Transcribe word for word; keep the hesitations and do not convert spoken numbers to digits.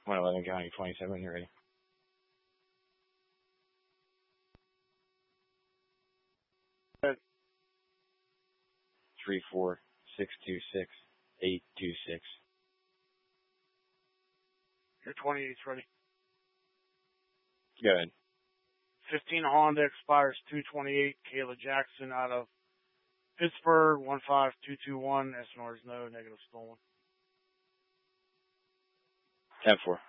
Point eleven County twenty-seven. You're ready. Three four six two six eight two six. Your twenty-eight's ready. Go ahead. fifteen Honda expires two twenty-eight. Kayla Jackson out of Pittsburgh, one five two two one. S N R's no, negative stolen. ten four.